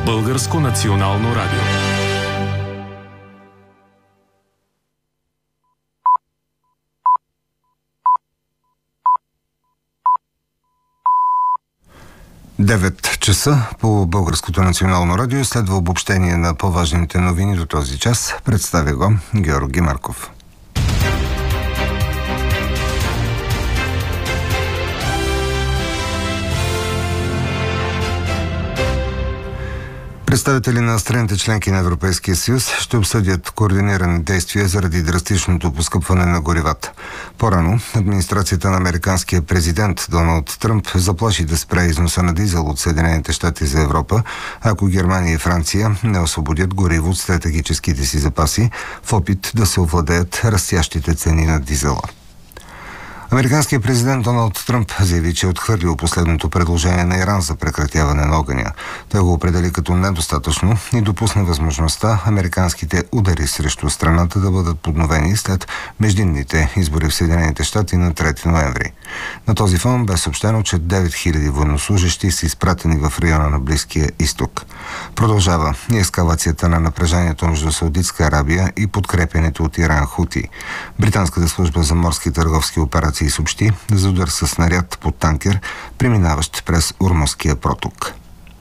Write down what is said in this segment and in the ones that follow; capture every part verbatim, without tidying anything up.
Българско национално радио. девет часа по Българското национално радио следва обобщение на по-важните новини до този час. Представя го Георги Марков. Представители на страните членки на Европейския съюз ще обсъдят координирани действия заради драстичното поскъпване на горивата. По-рано администрацията на американския президент Доналд Тръмп заплаши да спре износа на дизел от Съединените щати за Европа, ако Германия и Франция не освободят гориво от стратегическите си запаси в опит да се овладеят растящите цени на дизела. Американският президент Доналд Тръмп заяви, че е отхвърлил последното предложение на Иран за прекратяване на огъня. Той го определи като недостатъчно и допусна възможността американските удари срещу страната да бъдат подновени след междинните избори в Съединените щати на трети ноември. На този фон бе съобщено, че девет хиляди военнослужещи са изпратени в района на Близкия изток. Продължава и ескалацията на напрежението между Саудитска Арабия и подкрепянето от Иран Хути. Британската служба за морски търговски операции и съобщи за удар със снаряд под танкер, преминаващ през Ормузския проток.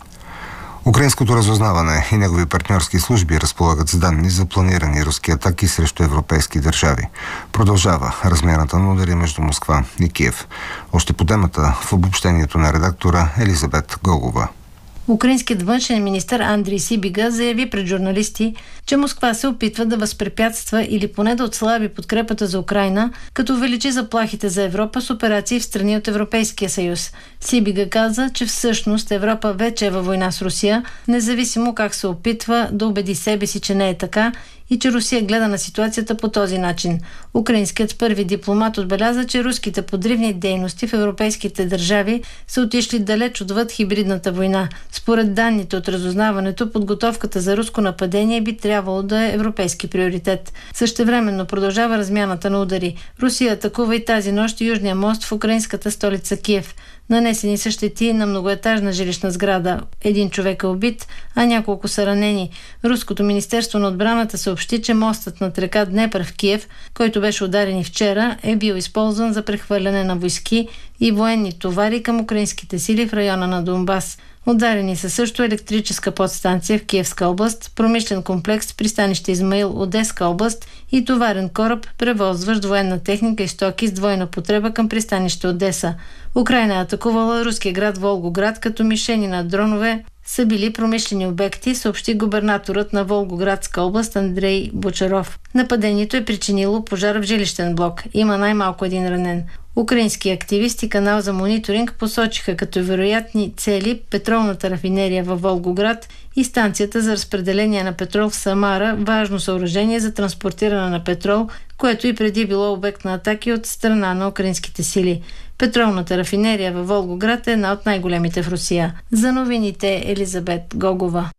Украинското разузнаване и негови партньорски служби разполагат с данни за планирани руски атаки срещу европейски държави. Продължава размяната на удари между Москва и Киев. Още по темата в обобщението на редактора Елизабет Гогова. Украинският външен министър Андрей Сибига заяви пред журналисти, че Москва се опитва да възпрепятства или поне да отслаби подкрепата за Украйна, като увеличи заплахите за Европа с операции в страни от Европейския съюз. Сибига каза, че всъщност Европа вече е във война с Русия, независимо как се опитва да убеди себе си, че не е така, и че Русия гледа на ситуацията по този начин. Украинският първи дипломат отбеляза, че руските подривни дейности в европейските държави са отишли далеч отвъд хибридната война. Според данните от разузнаването, подготовката за руско нападение би трябвало да е европейски приоритет. Същевременно продължава размяната на удари. Русия атакува и тази нощ Южния мост в украинската столица Киев. Нанесени са щети на многоетажна жилищна сграда. Един човек е убит, а няколко са ранени. Руското министерство на отбраната съобщи, че мостът над река Днепър в Киев, който беше ударен и вчера, е бил използван за прехвърляне на войски и военни товари към украинските сили в района на Донбас. Ударени са също електрическа подстанция в Киевска област, промишлен комплекс, пристанище Измаил, Одеска област и товарен кораб, превозващ военна техника и стоки с двойна потреба към пристанище Одеса. Украйна е атакувала руския град Волгоград, като мишени на дронове са били промишлени обекти, съобщи губернаторът на Волгоградска област Андрей Бочаров. Нападението е причинило пожар в жилищен блок. Има най-малко един ранен. Украински активисти и канал за мониторинг посочиха като вероятни цели петролната рафинерия във Волгоград и станцията за разпределение на петрол в Самара, важно съоръжение за транспортиране на петрол, което и преди било обект на атаки от страна на украинските сили. Петролната рафинерия във Волгоград е една от най-големите в Русия. За новините Елизабет Гогова.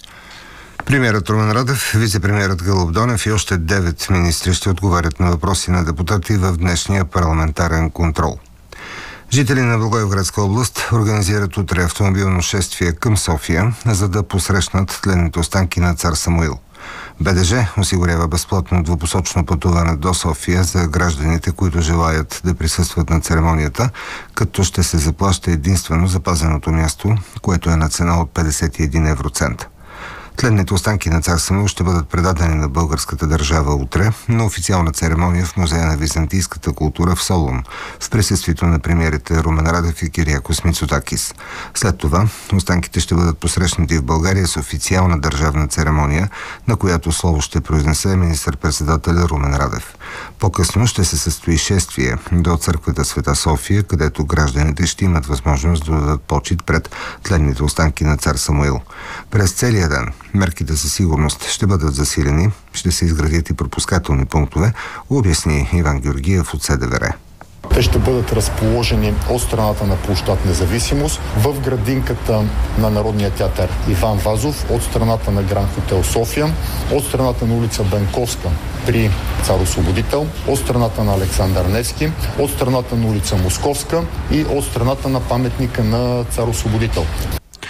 Премиерът Румен Радев, вице-премиерът Гълъб Донев и още девет министри ще отговарят на въпроси на депутати в днешния парламентарен контрол. Жители на Благоевградска област организират утре автомобилно шествие към София, за да посрещнат тленните останки на цар Самуил. БДЖ осигурява безплатно двупосочно пътуване до София за гражданите, които желаят да присъстват на церемонията, като ще се заплаща единствено запазеното място, което е на цена от петдесет и един евроцента. Тленните останки на цар Самуил ще бъдат предадени на българската държава утре на официална церемония в Музея на византийската култура в Солун, в присъствието на премиерите Румен Радев и Кириакос Мицотакис. След това останките ще бъдат посрещнати в България с официална държавна церемония, на която слово ще произнесе министър-председателя Румен Радев. По-късно ще се състои шествие до църквата Света София, където гражданите ще имат възможност да дадат почит пред тленните останки на цар Самуил. През целия ден мерките за сигурност ще бъдат засилени, ще се изградят и пропускателни пунктове, обясни Иван Георгиев от СДВР. Те ще бъдат разположени от страната на площад Независимост, в градинката на Народния театър Иван Вазов, от страната на Гранд Хотел София, от страната на улица Бенковска при Цар Освободител, от страната на Александър Невски, от страната на улица Московска и от страната на паметника на Цар Освободител.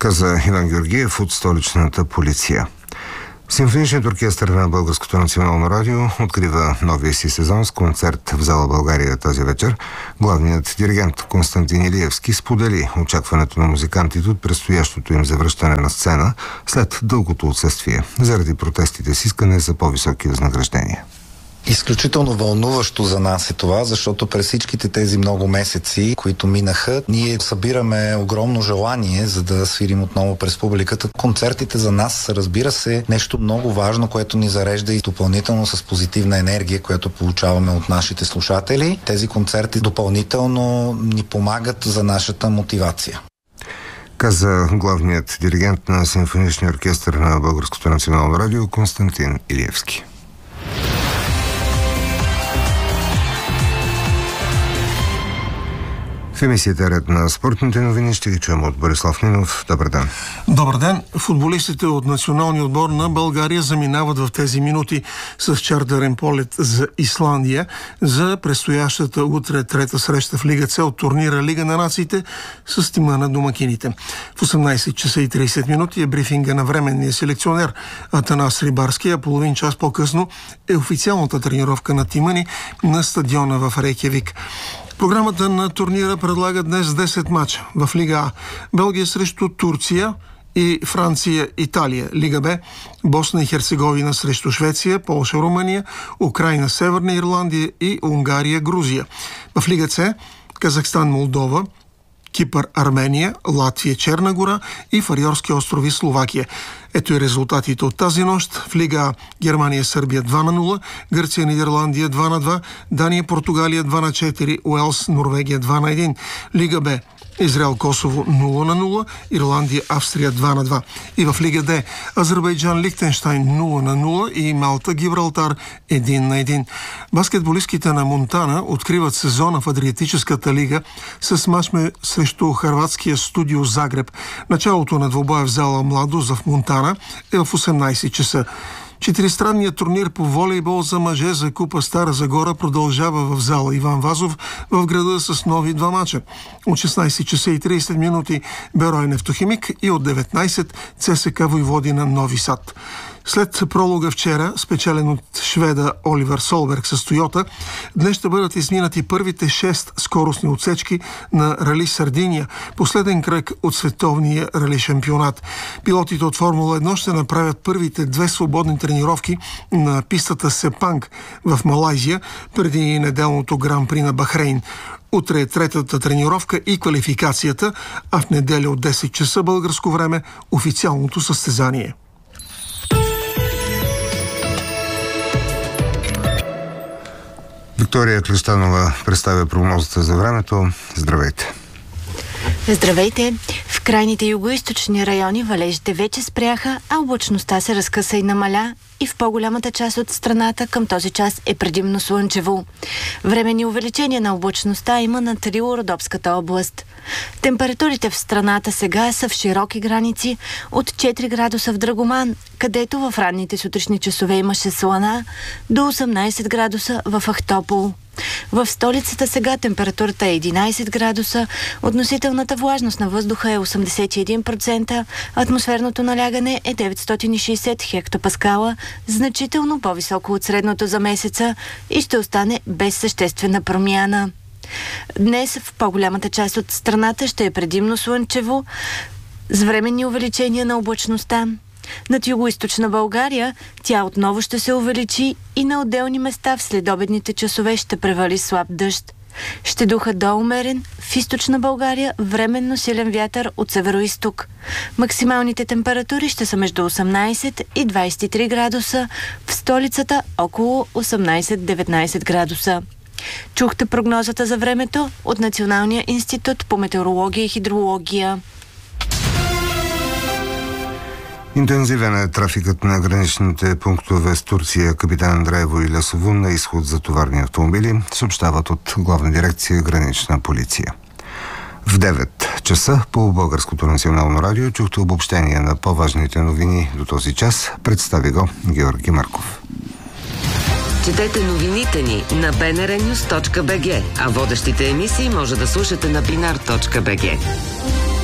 каза Иван Георгиев от столичната полиция. Симфоничният оркестър на Българското национално радио открива новия си сезон с концерт в зала България тази вечер. Главният диригент Константин Илиевски сподели очакването на музикантите от предстоящото им завръщане на сцена след дългото отсъствие, заради протестите с искане за по-високи възнаграждения. Изключително вълнуващо за нас е това, защото през всичките тези много месеци, които минаха, ние събираме огромно желание, за да свирим отново през публиката. Концертите за нас са, разбира се, нещо много важно, което ни зарежда и допълнително с позитивна енергия, която получаваме от нашите слушатели. Тези концерти допълнително ни помагат за нашата мотивация, каза главният диригент на Симфоничния оркестър на Българското национално радио Константин Илиевски. В емисията Ред на спортните новини ще ги чуем от Борислав Нинов. Добър ден. Добър ден. Футболистите от националния отбор на България заминават в тези минути с чартърен полет за Исландия за предстоящата утре трета среща в Лига С от турнира Лига на нациите с тима на домакините. В осемнайсет часа и трийсет минути е брифинга на временния селекционер Атанас Рибарски, а половин час по-късно е официалната тренировка на тима ни на стадиона в Рейкявик. Програмата на турнира предлага днес десет мача в Лига А. Белгия срещу Турция и Франция, Италия. Лига Б. Босна и Херцеговина срещу Швеция, Полша, Румъния, Украйна, Северна Ирландия и Унгария, Грузия. В Лига С. Казахстан, Молдова, Кипър, Армения, Латвия, Черна гора и Фариорски острови, Словакия. Ето и резултатите от тази нощ. В Лига А Германия, Сърбия два на нула, Гърция, Нидерландия два на два, Дания, Португалия два на четири, Уелс, Норвегия два на един. Лига Б Израел, Косово нула на нула, Ирландия, Австрия два на два. И в Лига Д Азербайджан, Лихтенщайн нула на нула и Малта, Гибралтар един на един. Баскетболистките на Монтана откриват сезона в Адриатическата лига с мач срещу хърватския Студио Загреб. Началото на двубоя в зала Младост в Монтана е в осемнайсет часа. Четиристранният турнир по волейбол за мъже за Купа Стара Загора продължава в зала Иван Вазов в града с нови два мача. От шестнайсет часа и трийсет минути Берой Нефтохимик и от деветнайсет ЦСКА Войводина Нови Сад. След пролога вчера, спечелен от шведа Оливер Солберг с Тойота, днес ще бъдат изминати първите шест скоростни отсечки на Рали Сардиния, последен кръг от световния рали шампионат. Пилотите от Формула едно ще направят първите две свободни тренировки на пистата Сепанг в Малайзия преди неделното гран-при на Бахрейн. Утре е третата тренировка и квалификацията, а в неделя от десет часа българско време официалното състезание. Виктория Клещанова представя прогнозата за времето. Здравейте! Здравейте! В крайните югоизточни райони валежите вече спряха, а облачността се разкъса и намаля и в по-голямата част от страната към този час е предимно слънчево. Временни увеличения на облачността има над Рило-Родопската област. Температурите в страната сега са в широки граници от четири градуса в Драгоман, където в ранните сутрешни часове имаше слана, до осемнайсет градуса в Ахтопол. В столицата сега температурата е единайсет градуса, относителната влажност на въздуха е осемдесет и един процента, атмосферното налягане е деветстотин и шейсет хектопаскала, значително по-високо от средното за месеца и ще остане без съществена промяна. Днес в по-голямата част от страната ще е предимно слънчево, с временни увеличения на облачността. Над югоизточна България тя отново ще се увеличи и на отделни места в следобедните часове ще превали слаб дъжд. Ще духа до умерен, в източна България временно силен вятър от североизток. Максималните температури ще са между осемнайсет и двайсет и три градуса, в столицата около осемнайсет-деветнайсет градуса. Чухте прогнозата за времето от Националния институт по метеорология и хидрология. Интензивен е трафикът на граничните пунктове с Турция, Капитан Андреево и Лесово на изход за товарни автомобили, съобщават от Главна дирекция Гранична полиция. В девет часа по Българското национално радио чухте обобщение на по-важните новини до този час. Представи го Георги Марков. Четете новините ни на би ен ар нюс точка би джи, а водещите емисии може да слушате на бинар точка би джи.